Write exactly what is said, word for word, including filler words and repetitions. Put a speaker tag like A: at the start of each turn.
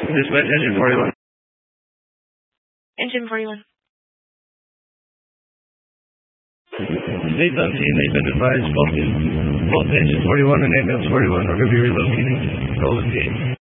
A: Dispatch engine forty-one.
B: Engine forty-one.
A: eight thirteen, they've been advised both, both engine forty-one and ambulance forty-one are going to be relocated. Golden Gate.